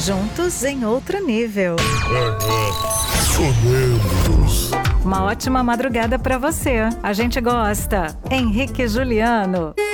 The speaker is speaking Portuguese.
juntos em outro nível. Sonâmbulos. Uma ótima madrugada pra você. A gente gosta. Henrique e Juliano.